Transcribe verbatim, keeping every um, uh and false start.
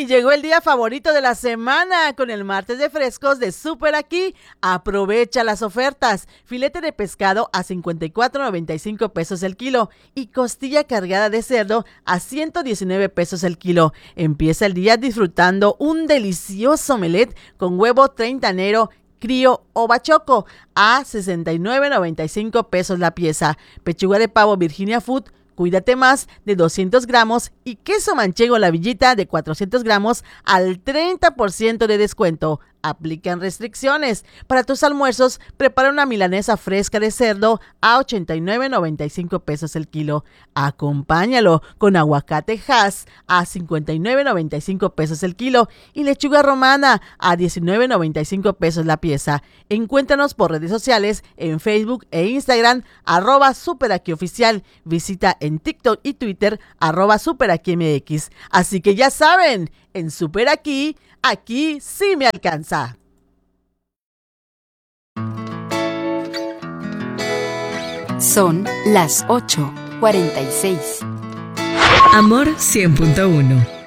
llegó el día favorito de la semana con el martes de frescos de Súper Aquí. Aprovecha las ofertas. Filete de pescado a cincuenta y cuatro noventa y cinco pesos el kilo y costilla cargada de cerdo a ciento diecinueve pesos el kilo. Empieza el día disfrutando un delicioso omelette con huevo treintanero, crío o bachoco a sesenta y nueve noventa y cinco pesos la pieza. Pechuga de pavo Virginia Food, Cuídate Más, de doscientos gramos y queso manchego La Villita de cuatrocientos gramos al treinta por ciento de descuento. Aplican restricciones. Para tus almuerzos, prepara una milanesa fresca de cerdo a ochenta y nueve noventa y cinco pesos el kilo. Acompáñalo con aguacate Hass a cincuenta y nueve noventa y cinco pesos el kilo y lechuga romana a diecinueve noventa y cinco pesos la pieza. Encuéntranos por redes sociales en Facebook e Instagram, arroba superaquioficial. Visita en TikTok y Twitter, arroba superaquimx. Así que ya saben, en Súper Aquí, aquí sí me alcanza. Son las ocho cuarenta y seis. Amor cien punto uno.